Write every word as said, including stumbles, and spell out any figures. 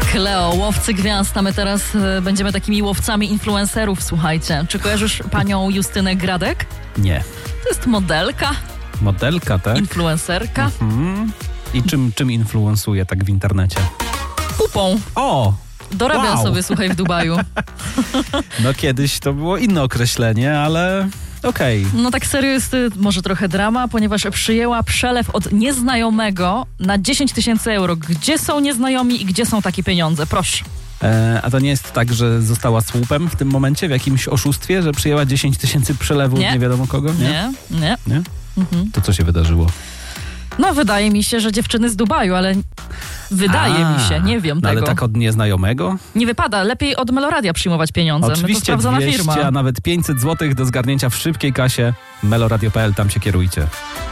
Cleo, łowcy gwiazd, a my teraz y, będziemy takimi łowcami influencerów, słuchajcie. Czy kojarzysz panią Justynę Gradek? Nie. To jest modelka. Modelka, tak? Influencerka. Mhm. I czym, czym influencuje tak w internecie? Pupą. O! Dorabiam wow. sobie, słuchaj, w Dubaju. No kiedyś to było inne określenie, ale okej. Okay. No tak serio jest y, może trochę drama, ponieważ przyjęła przelew od nieznajomego na dziesięć tysięcy euro. Gdzie są nieznajomi i gdzie są takie pieniądze? Proszę. E, a to nie jest tak, że została słupem w tym momencie, w jakimś oszustwie, że przyjęła dziesięć tysięcy przelewów nie. nie wiadomo kogo? Nie. Nie, nie. nie? Mhm. To co się wydarzyło? No wydaje mi się, że dziewczyny z Dubaju, ale wydaje a, mi się, nie wiem no, tego. Ale tak od nieznajomego? Nie wypada, lepiej od Meloradia przyjmować pieniądze. Oczywiście My to sprawdzona dwieście, firma. a nawet pięćset złotych do zgarnięcia w szybkiej kasie. meloradio kropka p l, tam się kierujcie.